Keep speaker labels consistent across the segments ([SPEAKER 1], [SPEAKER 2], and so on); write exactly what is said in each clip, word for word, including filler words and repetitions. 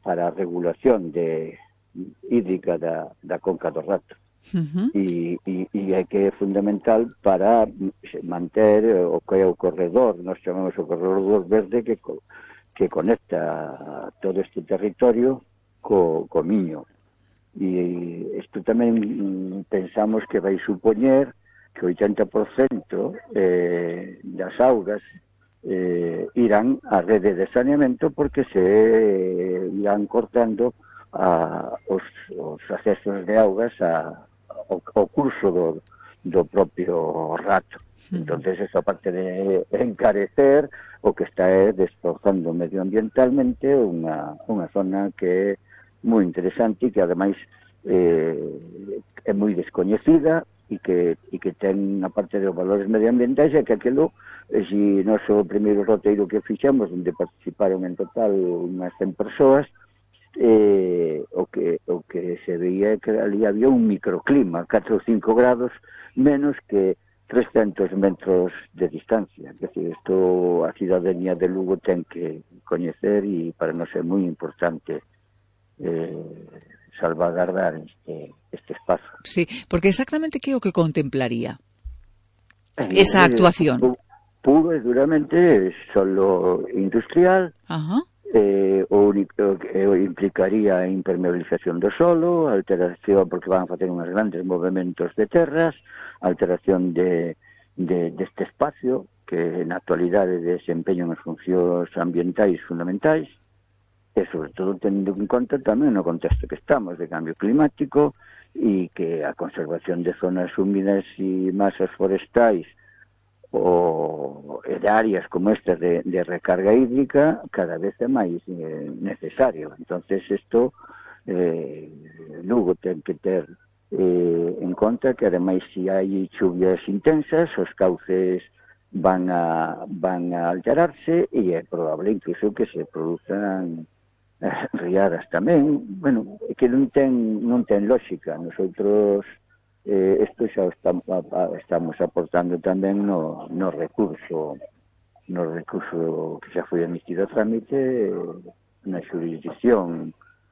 [SPEAKER 1] para a regulación de hídrica da, da Conca do Rato. Uh-huh. e, e, e é que é fundamental para manter o que é o corredor, nós chamamos o corredor verde que, que conecta todo este territorio co, co Miño. E isto tamén pensamos que vai supoñer que o oitenta por cento eh, das augas eh, irán á rede de saneamento porque se irán cortando a, os, os accesos de augas a O, o curso do, do propio Rato. Entonces, esa parte de encarecer, o que está é destrozando medioambientalmente unha, unha zona que é moi interesante e que, ademais, eh, é moi descoñecida e que, e que ten, a parte dos valores medioambientais, é que aquilo, e si noso primeiro roteiro que fixamos, onde participaron en total unhas cen persoas, Eh, o que o que se veía é que ali había un microclima, catro ou cinco grados menos que trescentos metros de distancia. É dicir, isto a cidadanía de Lugo ten que coñecer e para nós é moi importante eh, salvagardar este, este espazo.
[SPEAKER 2] Sí, porque exactamente que é o que contemplaría esa actuación?
[SPEAKER 1] Eh, puro e duramente solo industrial.
[SPEAKER 2] Ajá.
[SPEAKER 1] Eh, o, o implicaría a impermeabilización do solo, alteración, porque van a facer unhos grandes movimentos de terras, alteración de, de deste espacio que na actualidade desempeña unhas funcións ambientais fundamentais, e sobre todo tendo en conta tamén no contexto que estamos de cambio climático e que a conservación de zonas húmidas e masas forestais o de áreas como estas de, de recarga hídrica cada vez é máis eh, necesario. Entonces isto eh, Lugo ten que ter eh, en conta que ademais se hai chuvias intensas os cauces van a van a alterarse e é probable incluso que se produzan eh, riadas tamén. Bueno, é que non ten non ten lógica. Nosotros Eh, isto xa estamos, estamos aportando tamén no, no recurso no recurso que xa foi emitido a trámite na xurisdicción.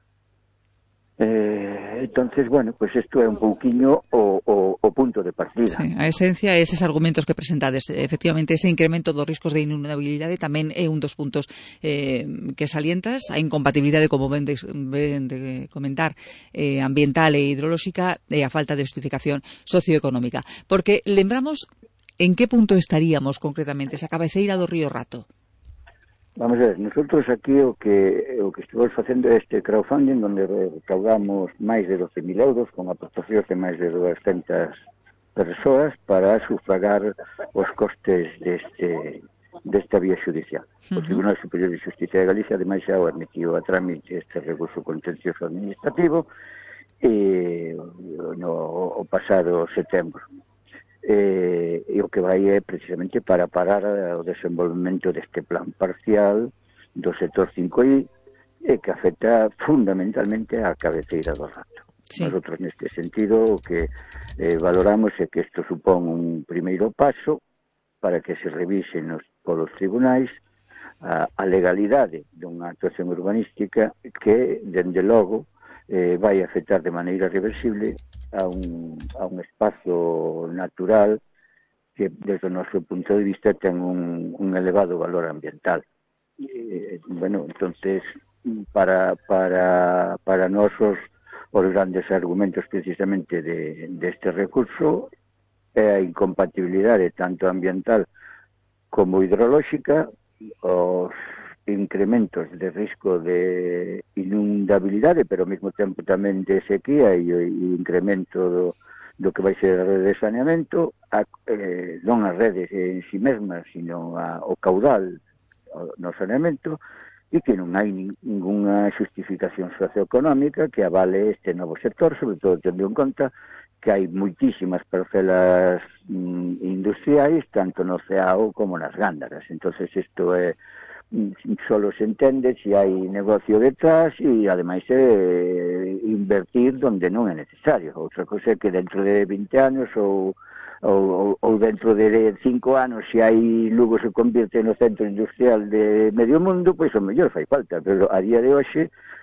[SPEAKER 1] Eh, entonces, bueno, pues isto é un pouquiño o, o, o punto de partida.
[SPEAKER 2] Sí, a esencia é eses argumentos que presentades. Efectivamente, ese incremento dos riscos de inundabilidade tamén é un dos puntos eh, que salientas. A incompatibilidade, como ven de, ven de comentar, eh, ambiental e hidrolóxica, e a falta de justificación socioeconómica. Porque lembramos en que punto estaríamos concretamente esa cabeceira do río Rato.
[SPEAKER 1] Vamos a ver, nosotros aquí o que o que estamos facendo é este crowdfunding onde recaudamos máis de doce mil euros con aportacións de máis de duascentas persoas para sufragar os costes deste desta vía judicial. Uh-huh. O Tribunal Superior de Justicia de Galicia ademais xa o admitió a trámite este recurso contencioso administrativo e no o pasado setembro. Eh, e o que vai é precisamente para parar o desenvolvemento deste plan parcial do sector cinco I e que afecta fundamentalmente á cabeceira do Rato. Sí. Nosotros neste sentido o que eh, valoramos é que isto supón un primeiro paso para que se revisen os, polos tribunais a, a legalidade dunha actuación urbanística que, dende logo, eh, vai afectar de maneira reversible a un, a un espazo natural que, desde o noso punto de vista, ten un, un elevado valor ambiental. Eh, bueno, entonces, para, para, para nosos os grandes argumentos precisamente de, de este recurso é a incompatibilidade tanto ambiental como hidrolóxica, os incrementos de risco de inundabilidade, pero ao mesmo tempo tamén de sequía e o incremento do, do que vai ser a rede de saneamento, a, eh, non as redes en si mesmas, sino a, o caudal no saneamento, e que non hai ninguna justificación socioeconómica que avale este novo sector, sobre todo tendo en conta que hai moitísimas parcelas mm, industriais, tanto no Ceao como nas Gándaras. Entonces isto é solo se entende se hai negocio detrás e ademais é invertir donde non é necesario. Outra cosa é que dentro de vinte anos ou ou, ou dentro de cinco anos, se aí Lugo se convierte no centro industrial de medio mundo, pois o mellor fai falta, pero a día de hoxe